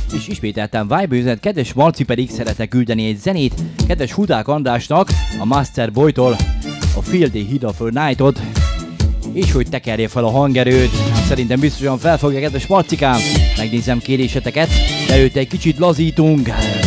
És ismételten Vibe üzenet, kedves Marci pedig szeretne küldeni egy zenét kedves Hudák Andrásnak, a Master Boy-tól, a Feel the Heat of a Night-ot, és hogy tekerje fel a hangerőt. Szerintem biztosan felfogja, kedves Marcikám. Megnézem kéréseteket, de előtte egy kicsit lazítunk.